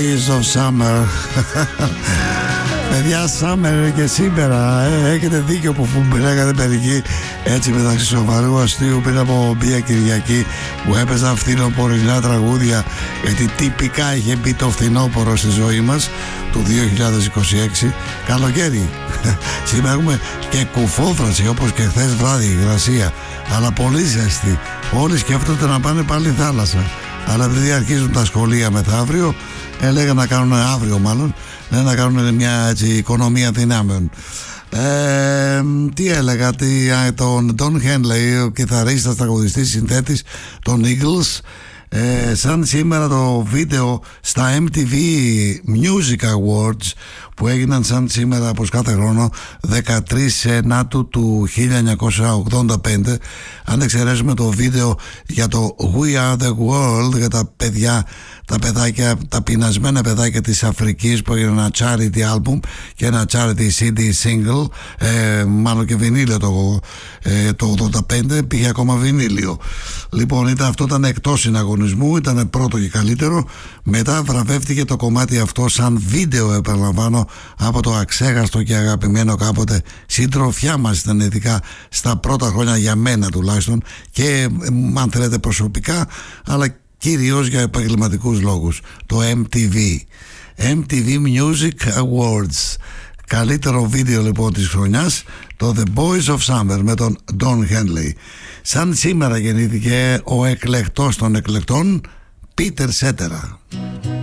Boys of Summer. Παιδιά, Summer και σήμερα έχετε δίκιο που λέγατε μερικοί έτσι μεταξύ σοβαρού αστείου πριν από μια Κυριακή που έπαιζαν φθινοπορεινά τραγούδια, γιατί τυπικά είχε μπει το φθινόπωρο στη ζωή μας του 2026. Καλοκαίρι. Σήμερα έχουμε και κουφόφραση όπως και χθες βράδυ, υγρασία, αλλά πολύ ζέστη. Όλοι σκέφτονται να πάνε πάλι θάλασσα, αλλά επειδή αρχίζουν τα σχολεία μεθαύριο, έλεγαν να κάνουν αύριο μάλλον, να κάνουν μια έτσι, οικονομία δυνάμεων. Τι έλεγα, τον Don Henley, ο κιθαρίστας, τραγουδιστής, συνθέτης των Eagles, σαν σήμερα το βίντεο στα MTV Music Awards που έγιναν σαν σήμερα όπως κάθε χρόνο 13 Σενάτου του 1985, αν εξαιρέσουμε το βίντεο για το We Are The World, για τα παιδιά, τα παιδάκια, τα πεινασμένα παιδάκια της Αφρικής, που έγινε ένα charity album και ένα charity CD single, μάλλον και βινίλιο το 85, πήγε ακόμα βινίλιο. Λοιπόν, αυτό ήταν εκτός συναγωνισμού, ήταν πρώτο και καλύτερο. Μετά βραβεύτηκε το κομμάτι αυτό σαν βίντεο, επαναλαμβάνω, από το αξέχαστο και αγαπημένο κάποτε συντροφιά μας ήταν, ειδικά στα πρώτα χρόνια για μένα τουλάχιστον, και αν θέλετε προσωπικά, αλλά κυρίως για επαγγελματικούς λόγους, το MTV Music Awards. Καλύτερο βίντεο λοιπόν της χρονιάς, το The Boys of Summer με τον Don Henley. Σαν σήμερα γεννήθηκε ο εκλεκτός των εκλεκτών, Πίτερ Σέτερα.